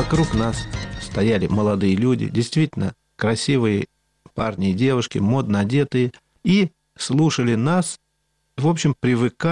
вокруг нас стояли молодые люди, действительно красивые парни и девушки, модно одетые, и слушали нас, в общем, привыкали